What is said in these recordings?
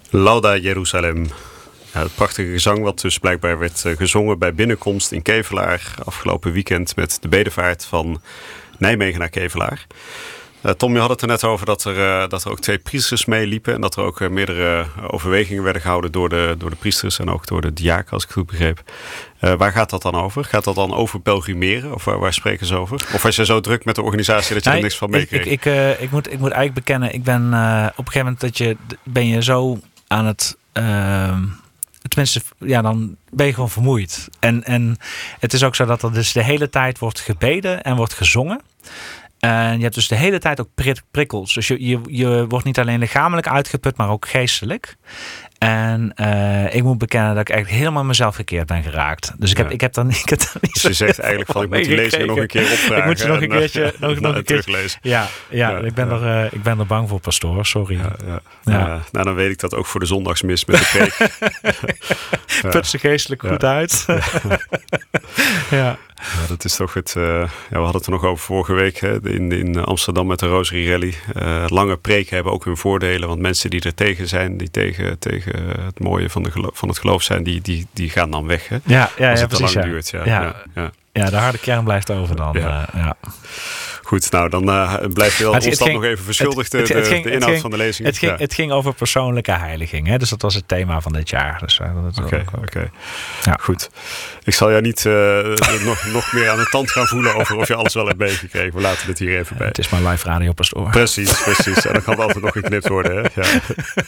Lauda Jeruzalem. Ja, het prachtige gezang wat dus blijkbaar werd gezongen bij binnenkomst in Kevelaar afgelopen weekend met de bedevaart van Nijmegen naar Kevelaar. Tom, je had het er net over dat er ook 2 priesters meeliepen en dat er ook meerdere overwegingen werden gehouden door de priesters en ook door de diaken, als ik het goed begreep. Waar gaat dat dan over? Gaat dat dan over pelgrimeren? Of waar spreken ze over? Of was je zo druk met de organisatie dat je er niks van meekreeg? Ik moet eigenlijk bekennen, ik ben op een gegeven moment ben je zo aan het... Tenminste, ja, dan ben je gewoon vermoeid. En het is ook zo dat er dus de hele tijd wordt gebeden en wordt gezongen. En je hebt dus de hele tijd ook prikkels. Dus je wordt niet alleen lichamelijk uitgeput, maar ook geestelijk. En ik moet bekennen dat ik eigenlijk helemaal mezelf verkeerd ben geraakt. Dus ik heb daar niet dus je zegt eigenlijk van, ik moet die lezing nog een keer opvragen. Ik moet je nog een keertje nog een teruglezen. Ja, ik ben er bang voor, pastoor. Sorry. Nou, dan weet ik dat ook voor de zondagsmis met de preek. Put ze geestelijk goed uit. Ja, dat is toch het... we hadden het er nog over vorige week hè, in Amsterdam met de Rosary Rally. Lange preken hebben ook hun voordelen. Want mensen die er tegen zijn, die tegen het mooie van het geloof zijn, die gaan dan weg. Hè? Als het precies. te lang duurt. Ja, de harde kern blijft over dan. Ja. Goed, nou dan blijft je ons dan nog even verschuldigd de inhoud van de lezing. Het ging over persoonlijke heiliging. Hè? Dus dat was het thema van dit jaar. Dus, Oké. Ja. Goed. Ik zal jou niet nog meer aan de tand gaan voelen over of je alles wel hebt meegekregen. We laten het hier even bij. Het is maar live radio, pastoor. Precies. En dan kan het altijd nog geknipt worden. Hè? Ja.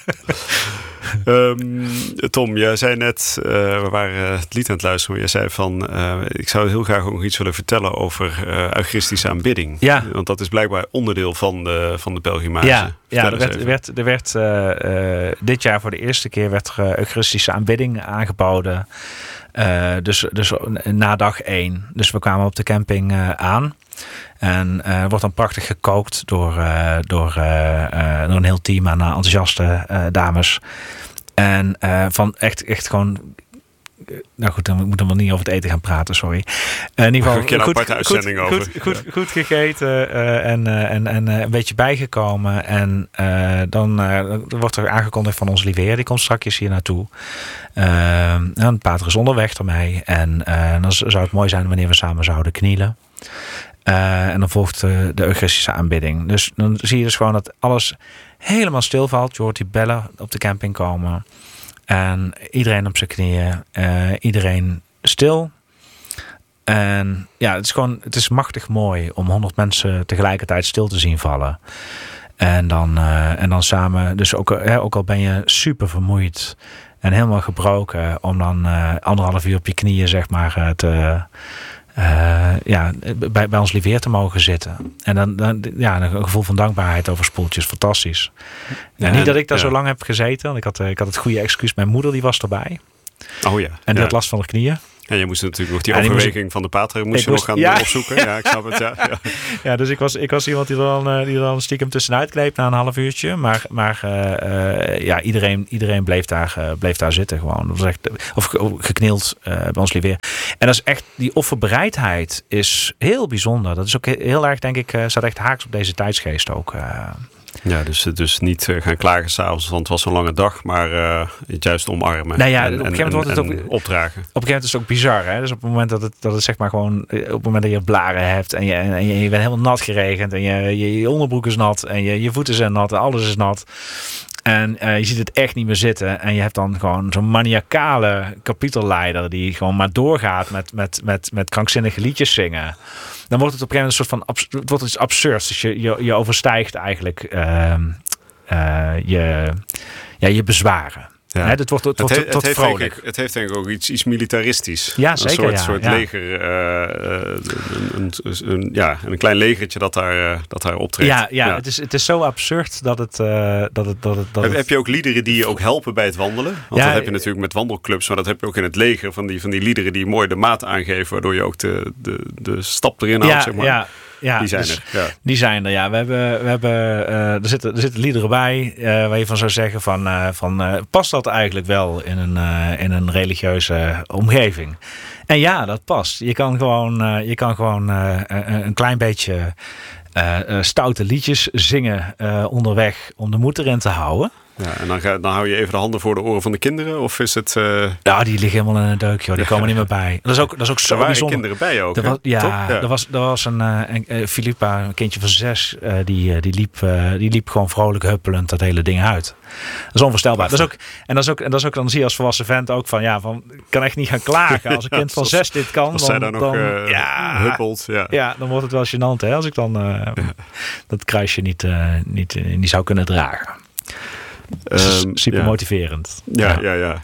Tom, jij zei net, we waren het lied aan het luisteren, maar jij zei van, ik zou heel graag ook nog iets willen vertellen over eucharistische aanbidding. Ja. Want dat is blijkbaar onderdeel van de pelgrimage. Er werd dit jaar voor de eerste keer werd eucharistische aanbidding aangeboden. Dus na dag 1. Dus we kwamen op de camping aan. En wordt dan prachtig gekookt door een heel team aan enthousiaste dames. En van echt gewoon... Nou goed, dan moeten we niet over het eten gaan praten, sorry. In ieder geval een aparte uitzending over. Goed gegeten en een beetje bijgekomen. En dan wordt er aangekondigd van ons Liveer. Die komt straks hier naartoe. En Pater is onderweg ermee. En dan zou het mooi zijn wanneer we samen zouden knielen. En dan volgt de eucharistische aanbidding. Dus dan zie je dus gewoon dat alles helemaal stilvalt. Je hoort die bellen op de camping komen. En iedereen op zijn knieën. Iedereen stil. En ja, het is machtig mooi om 100 mensen tegelijkertijd stil te zien vallen. En dan samen, dus ook al ben je super vermoeid en helemaal gebroken, om dan 1,5 uur op je knieën, zeg maar, bij ons Liveer te mogen zitten. En dan een gevoel van dankbaarheid overspoelt je is fantastisch. Niet dat ik daar zo lang heb gezeten, want ik had het goede excuus. Mijn moeder die was erbij. Oh ja. En die had last van de knieën. En je moest natuurlijk nog die overweging van de pater nog gaan opzoeken. Ja, ik snap het. Ja, dus ik was iemand die er dan stiekem tussenuit kleept na een half uurtje. Maar iedereen bleef daar zitten gewoon. Dat was echt, of geknield bij ons Liveer. En dat is echt, die offerbereidheid is heel bijzonder. Dat is ook heel erg, denk ik, staat echt haaks op deze tijdsgeest ook. Ja, dus niet gaan klagen s'avonds, want het was een lange dag, maar het juist omarmen en opdragen. Op een gegeven moment is het ook bizar, hè? Dus op het moment dat het zeg maar gewoon, op het moment dat je blaren hebt en je bent helemaal nat geregend en je onderbroek is nat en je voeten zijn nat en alles is nat. En je ziet het echt niet meer zitten. En je hebt dan gewoon zo'n maniacale kapitelleider die gewoon maar doorgaat met krankzinnige liedjes zingen. Dan wordt het op een gegeven moment een soort van het wordt iets absurds. Dus je overstijgt eigenlijk je bezwaren. Ja. Het wordt tot vrolijk. Het heeft denk ik ook iets militaristisch. Ja, zeker. Een soort leger. Een klein legertje dat daar optreedt. Ja. Het is zo absurd dat het... Heb je ook liederen die je ook helpen bij het wandelen? Want dat heb je natuurlijk met wandelclubs. Maar dat heb je ook in het leger. Van die liederen die mooi de maat aangeven. Waardoor je ook de stap erin houdt, zeg maar. Ja, die zijn dus, er. Ja. Die zijn er, ja. We hebben er zitten liederen bij waar je van zou zeggen van past dat eigenlijk wel in een religieuze omgeving? En ja, dat past. Je kan gewoon een klein beetje stoute liedjes zingen onderweg om de moed erin te houden. Ja, en dan hou je even de handen voor de oren van de kinderen? Of is het... Ja, die liggen helemaal in een deuk, joh. Die komen niet meer bij. Dat is ook zo er waren bijzonder. kinderen bij ook, er was een Filippa, een kindje van 6, die liep gewoon vrolijk huppelend dat hele ding uit. Dat is onvoorstelbaar. Dat is ook, dan zie je als volwassen vent ook van, ik kan echt niet gaan klagen. Als een kind van 6 dit kan, als zij dan nog huppelt. Ja, dan wordt het wel gênant, hè, als ik dan dat kruisje niet zou kunnen dragen. Super motiverend. Ja.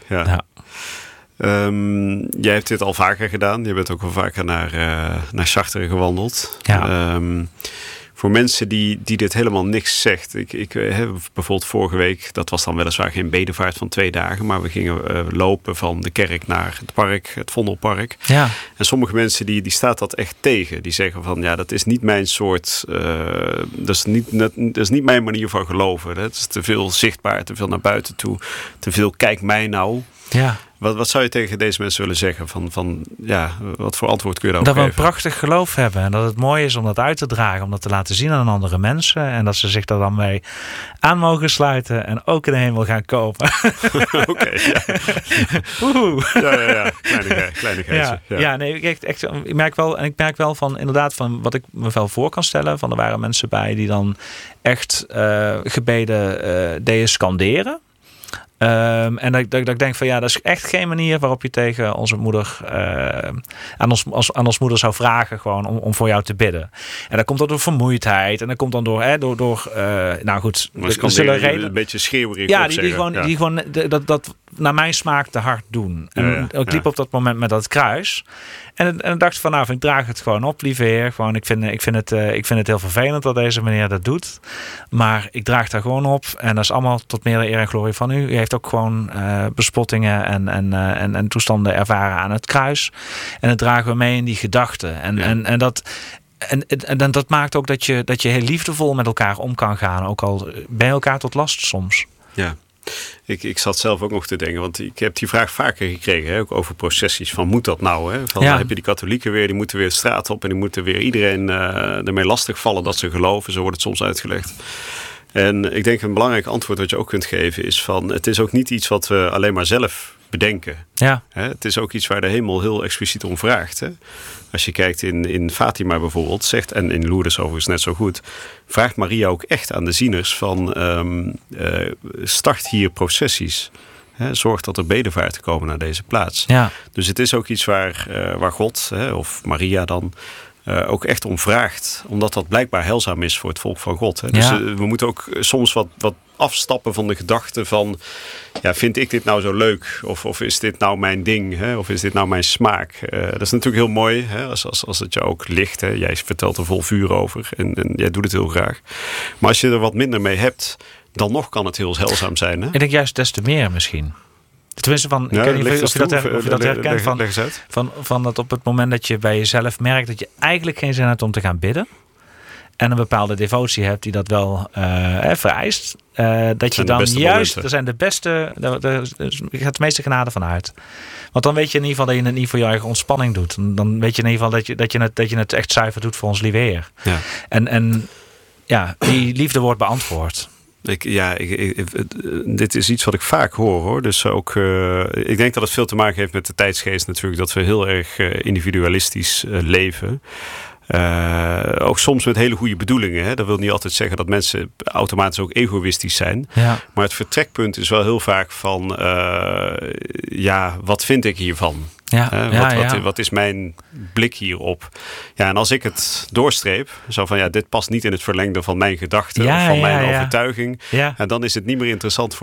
Jij hebt dit al vaker gedaan. Je bent ook wel vaker naar Charteren gewandeld. Ja. Voor mensen die dit helemaal niks zegt. Ik heb bijvoorbeeld vorige week, dat was dan weliswaar geen bedevaart van 2 dagen, maar we gingen lopen van de kerk naar het park, het Vondelpark. Ja. En sommige mensen die staat dat echt tegen. Die zeggen van, dat is niet mijn soort, dat is niet mijn manier van geloven. Het is te veel zichtbaar, te veel naar buiten toe, te veel kijk mij nou. Ja. Wat zou je tegen deze mensen willen zeggen? Wat voor antwoord kun je daarop geven? Dat we een prachtig geloof hebben. En dat het mooi is om dat uit te dragen. Om dat te laten zien aan andere mensen. En dat ze zich daar dan mee aan mogen sluiten. En ook in de hemel gaan kopen. Oké, ja. Kleinigheidje. Ik merk wel van inderdaad van wat ik me wel voor kan stellen. Van er waren mensen bij die dan echt gebeden deden scanderen. En dat ik denk van dat is echt geen manier waarop je tegen onze moeder aan ons moeder zou vragen gewoon om voor jou te bidden. En dat komt door vermoeidheid en dat komt dan door nou goed, er zullen reden een beetje schreeuwerig. Ja, die gewoon dat naar mijn smaak te hard doen. En ik liep op dat moment met dat kruis. En dacht van ik draag het gewoon op, lieve Heer. Gewoon, ik vind het heel vervelend dat deze meneer dat doet. Maar ik draag daar gewoon op. En dat is allemaal tot meerdere eer en glorie van u. U heeft ook gewoon bespottingen en toestanden ervaren aan het kruis. En dat dragen we mee in die gedachten. En dat maakt ook dat je heel liefdevol met elkaar om kan gaan. Ook al bij elkaar tot last soms. Ja. Ik zat zelf ook nog te denken, want ik heb die vraag vaker gekregen, ook over processies. Van moet dat nou? Hè? Dan heb je die katholieken weer, die moeten weer de straat op en die moeten weer iedereen ermee lastigvallen dat ze geloven. Zo wordt het soms uitgelegd. En ik denk een belangrijk antwoord wat je ook kunt geven is van, het is ook niet iets wat we alleen maar zelf bedenken. Ja. Het is ook iets waar de hemel heel expliciet om vraagt. Hè? Als je kijkt in Fatima bijvoorbeeld, zegt, en in Lourdes overigens net zo goed, vraagt Maria ook echt aan de zieners van start hier processies. Zorg dat er bedevaarten komen naar deze plaats. Ja. Dus het is ook iets waar God, of Maria dan, ook echt om vraagt. Omdat dat blijkbaar heilzaam is voor het volk van God. Hè? Dus we moeten ook soms wat afstappen van de gedachte van, vind ik dit nou zo leuk? Of is dit nou mijn ding? Hè? Of is dit nou mijn smaak? Dat is natuurlijk heel mooi, hè? Als het je ook ligt. Hè? Jij vertelt er vol vuur over en jij doet het heel graag. Maar als je er wat minder mee hebt, dan nog kan het heel heilzaam zijn. Hè? Ik denk juist des te meer misschien. Tenminste, ik weet niet of je dat herkent van dat op het moment dat je bij jezelf merkt dat je eigenlijk geen zin hebt om te gaan bidden. En een bepaalde devotie hebt die dat wel vereist. Dat je dan juist, er zijn de beste, je gaat de meeste genade van uit. Want dan weet je in ieder geval dat je het niet voor je eigen ontspanning doet. Dan weet je in ieder geval dat je het echt zuiver doet voor ons lieve Heer. Ja. En die liefde wordt beantwoord. Dit is iets wat ik vaak hoor. Dus ook, ik denk dat het veel te maken heeft met de tijdsgeest natuurlijk. Dat we heel erg individualistisch leven. Ook soms met hele goede bedoelingen. Hè? Dat wil niet altijd zeggen dat mensen automatisch ook egoïstisch zijn. Ja. Maar het vertrekpunt is wel heel vaak van, wat vind ik hiervan? Wat is mijn blik hierop? Ja, en als ik het doorstreep, zo van dit past niet in het verlengde van mijn gedachten of van mijn overtuiging. Ja. En dan is het niet meer interessant voor